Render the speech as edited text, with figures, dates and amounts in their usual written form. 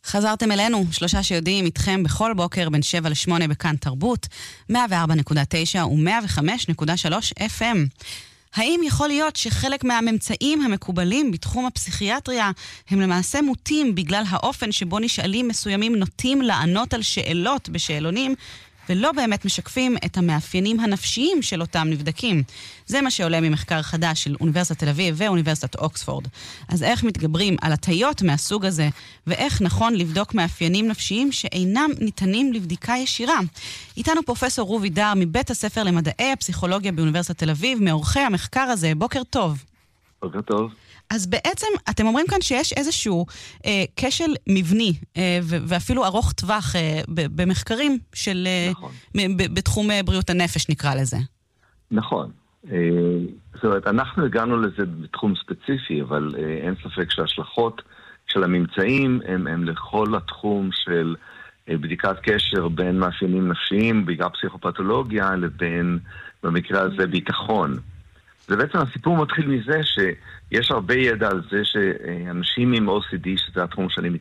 חזרתם אלינו, 3 שיודעים איתכם בכל בוקר בין 7 ל-8 בכאן תרבות, 104.9 ו-105.3 FM. האם יכול להיות שחלק מהממצאים המקובלים בתחום הפסיכיאטריה הם למעשה מוטים בגלל האופן שבו נשאלים מסוימים נוטים לענות על שאלות בשאלונים, ולא באמת משקפים את המאפיינים הנפשיים של אותם נבדקים? זה מה שעולה ממחקר חדש של אוניברסיטת תל אביב ואוניברסיטת אוקספורד. אז איך מתגברים על הטיות מהסוג הזה, ואיך נכון לבדוק מאפיינים נפשיים שאינם ניתנים לבדיקה ישירה? איתנו פרופסור רובי דר מבית הספר למדעי הפסיכולוגיה באוניברסיטת תל אביב, מעורכי המחקר הזה. בוקר טוב. בוקר טוב. אז בעצם אתם אומרים כאן שיש איזשהו כשל מבני ואפילו ארוך טווח במחקרים של נכון. בתחום בריאות הנפש, נקרא לזה. נכון. זאת אומרת, אנחנו הגענו לזה בתחום ספציפי, אבל אין ספק שההשלכות של הממצאים הם לכל התחום של בדיקת קשר בין מאפיינים נפשיים, בעיקר פסיכופתולוגיה, לבין, במקרה הזה, ביטחון. ובעצם הסיפור מתחיל מזה שיש הרבה ידע על זה שאנשים עם OCD, שזה התחום שאני